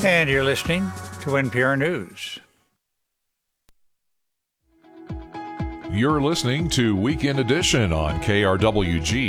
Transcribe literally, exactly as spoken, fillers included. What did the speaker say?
And you're listening to N P R News. You're listening to Weekend Edition on K R W G